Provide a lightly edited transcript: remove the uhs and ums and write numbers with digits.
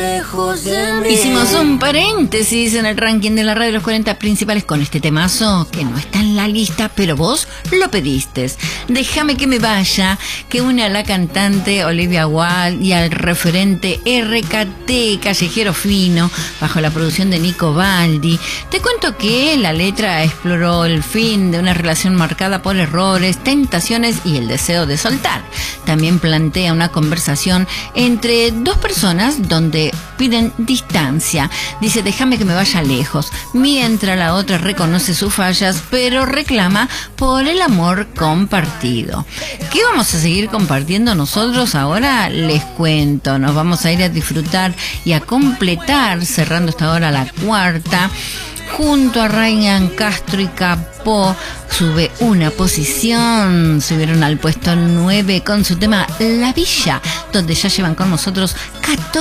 lejos de mí. Hicimos un paréntesis en el ranking de la radio de los 40 principales con este temazo que no está en la lista, pero vos lo pediste. Déjame que me vaya, que une a la cantante Olivia Wilde y al referente RKT, Callejero Fino, bajo la producción de Nico Baldi. Te cuento que la letra exploró el fin de una relación marcada por errores, tentaciones y el deseo de soltar. También plantea una conversación entre dos personas donde piden distancia. Dice, déjame que me vaya lejos, mientras la otra reconoce sus fallas, pero reclama por el amor compartido. ¿Qué vamos a seguir compartiendo nosotros ahora? Les cuento, nos vamos a ir a disfrutar y a completar, cerrando esta hora la cuarta, junto a Ryan Castro y Capó. Sube una posición, subieron al puesto 9 con su tema La Villa, donde ya llevan con nosotros 14